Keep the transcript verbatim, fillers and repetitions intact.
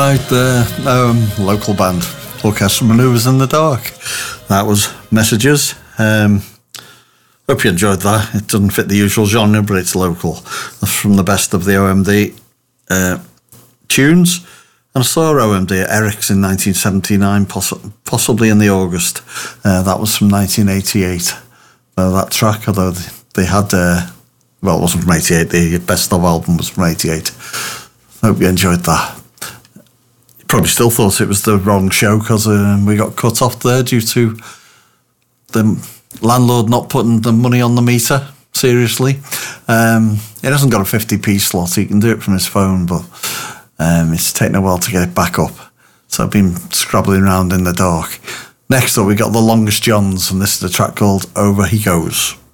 right there. Um, local band, Orchestra Manoeuvres in the Dark. That was Messages. Um, hope you enjoyed that. It doesn't fit the usual genre, but it's local. That's from the best of the O M D uh, tunes. And I saw O M D at Eric's in nineteen seventy-nine, poss- possibly in the August. Uh, that was from nineteen eighty-eight. Uh, that track, although they, they had, uh, well, it wasn't from eighty-eight, the best of album was from eighty-eight. Hope you enjoyed that. You probably still thought it was the wrong show because uh, we got cut off there due to the landlord not putting the money on the meter, seriously. Um, it hasn't got a fifty p slot, he can do it from his phone, but um, it's taken a while to get it back up. So I've been scrabbling around in the dark. Next up, we got the Longest Johns, and this is a track called Over He Goes.